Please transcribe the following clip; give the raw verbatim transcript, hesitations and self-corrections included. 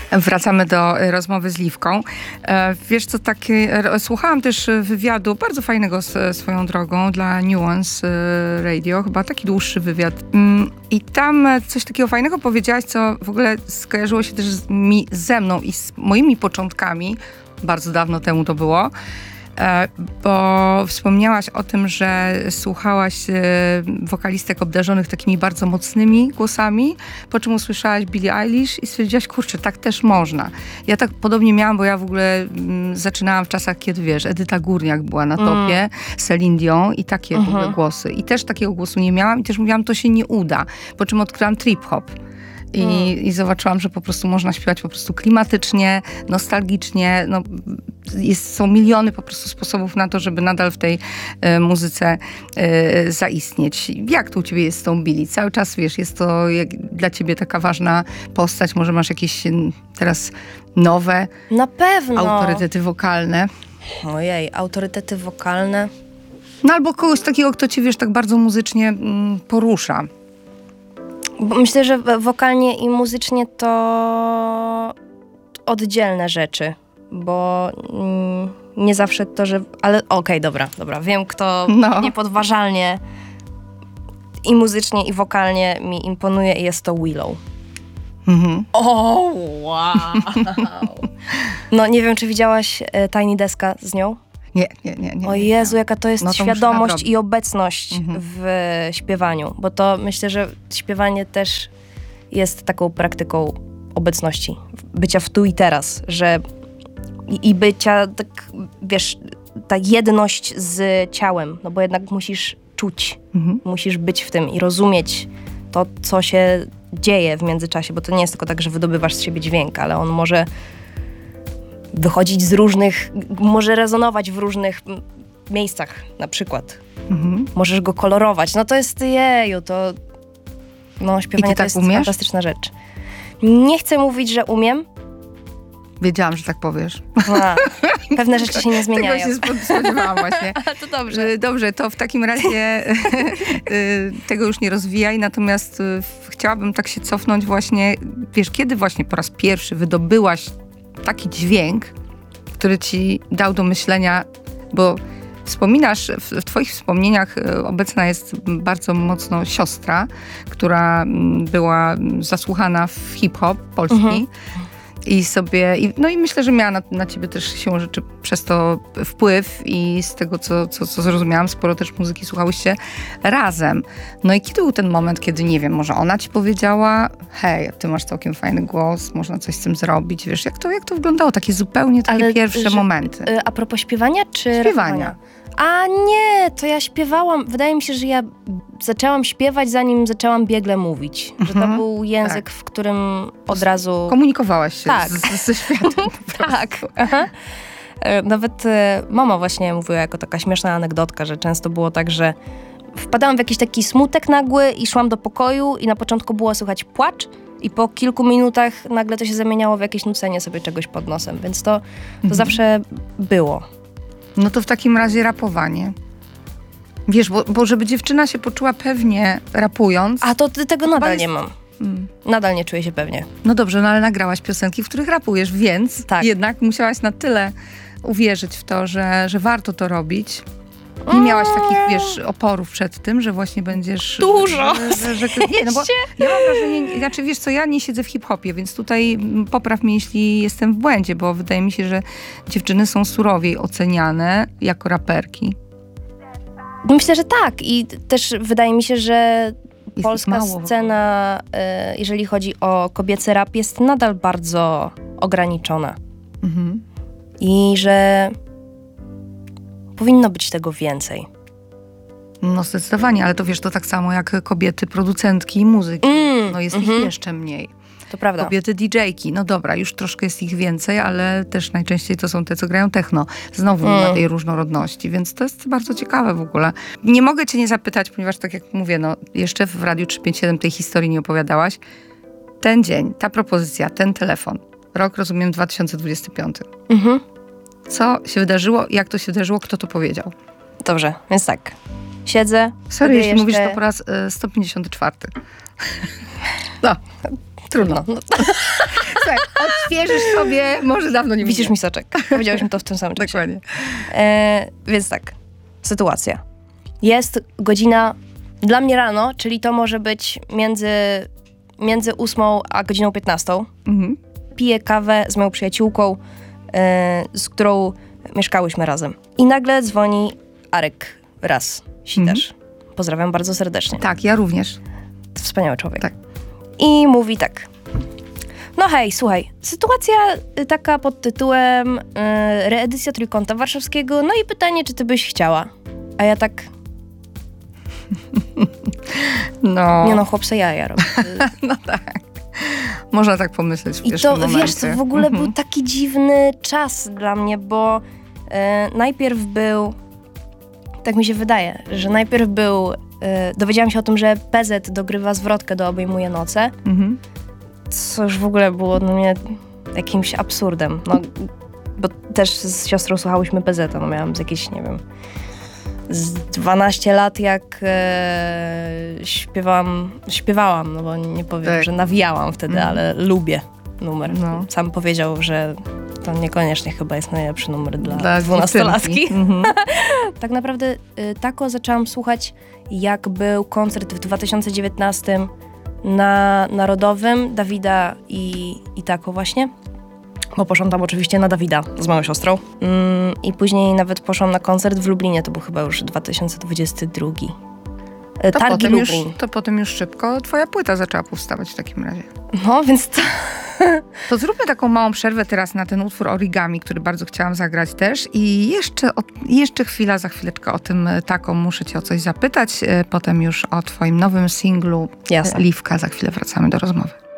Wracamy do rozmowy z Liwką. Wiesz co, takie, słuchałam też wywiadu, bardzo fajnego swoją drogą, dla Nuance Radio, chyba taki dłuższy wywiad. I tam coś takiego fajnego powiedziałaś, co w ogóle skojarzyło się też z mi, ze mną i z moimi początkami. Bardzo dawno temu to było. Bo wspomniałaś o tym, że słuchałaś wokalistek obdarzonych takimi bardzo mocnymi głosami, po czym usłyszałaś Billie Eilish i stwierdziłaś, kurczę, tak też można. Ja tak podobnie miałam, bo ja w ogóle m, zaczynałam w czasach, kiedy wiesz, Edyta Górniak była na topie, mm. Celine Dion i takie mm-hmm. w ogóle głosy. I też takiego głosu nie miałam i też mówiłam, to się nie uda. Po czym odkryłam trip-hop. I, mm. I zobaczyłam, że po prostu można śpiewać po prostu klimatycznie, nostalgicznie. No, jest, są miliony po prostu sposobów na to, żeby nadal w tej e, muzyce e, zaistnieć. Jak to u ciebie jest z tą Billie? Cały czas, wiesz, jest to jak, dla ciebie taka ważna postać? Może masz jakieś teraz nowe Na pewno. autorytety wokalne? Ojej, autorytety wokalne? No albo kogoś takiego, kto cię, wiesz, tak bardzo muzycznie mm, porusza. Myślę, że wokalnie i muzycznie to oddzielne rzeczy, bo mm, nie zawsze to, że... Ale okej, okay, dobra, dobra. Wiem, kto no. niepodważalnie i muzycznie, i wokalnie mi imponuje i jest to Willow. Mhm. O, wow! No nie wiem, czy widziałaś e, Tiny Deska z nią? Nie, nie, nie. nie o Jezu, jaka to jest no to świadomość i obecność mhm. w śpiewaniu. Bo to myślę, że śpiewanie też jest taką praktyką obecności. Bycia w tu i teraz. Że i, i bycia, tak, wiesz, ta jedność z ciałem. No bo jednak musisz czuć. Mhm. Musisz być w tym i rozumieć to, co się dzieje w międzyczasie. Bo to nie jest tylko tak, że wydobywasz z siebie dźwięk, ale on może wychodzić z różnych, może rezonować w różnych miejscach na przykład. Mhm. Możesz go kolorować. No to jest, jeju, to no śpiewanie to tak jest umiesz? Fantastyczna rzecz. Nie chcę mówić, że umiem. Wiedziałam, że tak powiesz. A, pewne rzeczy się nie zmieniają. Tego się spodziewałam właśnie. To dobrze. Dobrze, to w takim razie tego już nie rozwijaj, natomiast chciałabym tak się cofnąć właśnie, wiesz, kiedy właśnie po raz pierwszy wydobyłaś taki dźwięk, który ci dał do myślenia, bo wspominasz, w, w twoich wspomnieniach obecna jest bardzo mocno siostra, która była zasłuchana w hip-hop polski. Mhm. I sobie, i, no i myślę, że miała na, na ciebie też siłą rzeczy przez to wpływ i z tego, co, co, co zrozumiałam, sporo też muzyki słuchałyście razem. No i kiedy był ten moment, kiedy, nie wiem, może ona ci powiedziała, hej, ty masz całkiem fajny głos, można coś z tym zrobić, wiesz, jak to, jak to wyglądało? Takie zupełnie takie Ale, pierwsze że, momenty. A propos śpiewania, czy śpiewania? Rapowania? A nie, to ja śpiewałam, wydaje mi się, że ja zaczęłam śpiewać, zanim zaczęłam biegle mówić. Mhm, że to był język, tak. w którym od razu... Komunikowałaś się tak. z, ze światem. Tak. Aha. Nawet mama właśnie mówiła jako taka śmieszna anegdotka, że często było tak, że wpadałam w jakiś taki smutek nagły i szłam do pokoju i na początku było słychać płacz i po kilku minutach nagle to się zamieniało w jakieś nucenie sobie czegoś pod nosem, więc to, to mhm. zawsze było. No to w takim razie rapowanie. Wiesz, bo, bo żeby dziewczyna się poczuła pewnie rapując... A to tego nadal jest... nie mam. Mm. Nadal nie czuję się pewnie. No dobrze, no ale nagrałaś piosenki, w których rapujesz, więc tak. jednak musiałaś na tyle uwierzyć w to, że, że warto to robić. Nie miałaś takich, wiesz, oporów przed tym, że właśnie będziesz... Dużo! Że, że, że, nie, no bo ja mam wrażenie, znaczy wiesz co, ja nie siedzę w hip-hopie, więc tutaj popraw mnie, jeśli jestem w błędzie, bo wydaje mi się, że dziewczyny są surowiej oceniane jako raperki. Myślę, że tak i też wydaje mi się, że jest polska mało. scena, y, jeżeli chodzi o kobiecy rap, jest nadal bardzo ograniczona. Mhm. I że powinno być tego więcej. No zdecydowanie, ale to wiesz, to tak samo jak kobiety producentki muzyki. Mm, no jest mm-hmm. ich jeszcze mniej. To prawda. Kobiety didżejki, no dobra, już troszkę jest ich więcej, ale też najczęściej to są te, co grają techno. Znowu mm. ma tej różnorodności, więc to jest bardzo ciekawe w ogóle. Nie mogę cię nie zapytać, ponieważ tak jak mówię, no jeszcze w Radiu trzysta pięćdziesiąt siedem tej historii nie opowiadałaś. Ten dzień, ta propozycja, ten telefon, rok rozumiem dwa tysiące dwudziesty piąty. Mhm. Co się wydarzyło, jak to się wydarzyło, kto to powiedział? Dobrze, więc tak. Siedzę. Sorry, jeśli jeszcze... mówisz to po raz y, sto pięćdziesiąty czwarty. No. Trudno. No. Słuchaj, odświeżysz sobie, może dawno nie Widzisz mi soczek. Powiedziałeś mi to w tym samym czasie. Dokładnie. E, więc tak, sytuacja. Jest godzina dla mnie rano, czyli to może być między, między ósmą a godziną piętnastą. Mhm. Piję kawę z moją przyjaciółką, e, z którą mieszkałyśmy razem. I nagle dzwoni Arek Raz, Sitarz. Mhm. Pozdrawiam bardzo serdecznie. Tak, ja również. To wspaniały człowiek. Tak. I mówi tak. No hej, słuchaj, sytuacja y, taka pod tytułem y, reedycja Trójkąta Warszawskiego, no i pytanie, czy ty byś chciała? A ja tak... No. Nie no, chłopcze jaja robię. No tak. Można tak pomyśleć w I pierwszym to, momencie. wiesz, to w ogóle Mhm. był taki dziwny czas dla mnie, bo y, najpierw był, tak mi się wydaje, że najpierw był, y, dowiedziałam się o tym, że P Z dogrywa zwrotkę do Obejmuje noce, Mhm. co już w ogóle było dla mnie jakimś absurdem. No, bo też z siostrą słuchałyśmy P Z a, no miałam z jakieś, nie wiem, z dwanaście lat, jak e, śpiewałam, śpiewałam, no bo nie powiem, Tak. że nawijałam wtedy, Mhm. ale lubię numer. No. Sam powiedział, że to niekoniecznie chyba jest najlepszy numer dla, Dla dwunastolatki. dziewczynki. Mhm. Tak naprawdę y, Tako zaczęłam słuchać, jak był koncert w dwa tysiące dziewiętnastym na Narodowym Dawida i, i Tako właśnie. Bo poszłam tam oczywiście na Dawida z moją siostrą. Mm, I później nawet poszłam na koncert w Lublinie, to był chyba już dwa tysiące dwudziesty drugi. Y, To Targi potem, już, Lublin. to potem już szybko twoja płyta zaczęła powstawać w takim razie. No, więc to... To zróbmy taką małą przerwę teraz na ten utwór Origami, który bardzo chciałam zagrać też. I jeszcze, o, jeszcze chwila, za chwileczkę o tym Tako muszę cię o coś zapytać. E, Potem już o twoim nowym singlu Jasne. Liwka. Za chwilę wracamy do rozmowy.